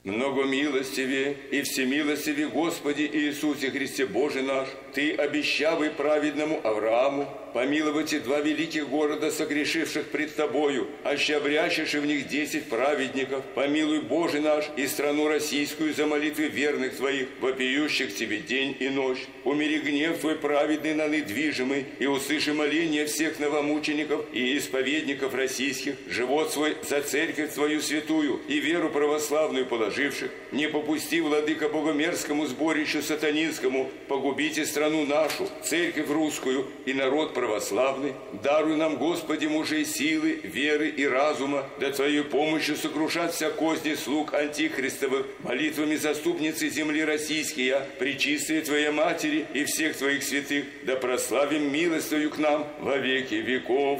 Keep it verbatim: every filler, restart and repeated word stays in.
Много милостивее и всемилостивее Господи Иисусе Христе Боже наш, Ты обещавый праведному Аврааму помиловать и два великих города, согрешивших пред Тобою, аще обрящешь в них десять праведников. Помилуй, Боже наш, и страну российскую за молитвы верных Твоих, вопиющих Тебе день и ночь. Умири гнев Твой праведный на недвижимый, и услыши моление всех новомучеников и исповедников российских, живот свой за церковь Твою святую и веру православную положивших. Не попусти, владыка, богомерзкому сборищу сатанинскому, погубите страну нашу, церковь русскую и народ православный. Даруй нам, Господи, мужей силы, веры и разума, да Твоей помощью сокрушать вся козни слуг антихристовых, молитвами заступницы земли российские, пречистые Твоей Матери и всех Твоих святых, да прославим милость Твою к нам во веки веков.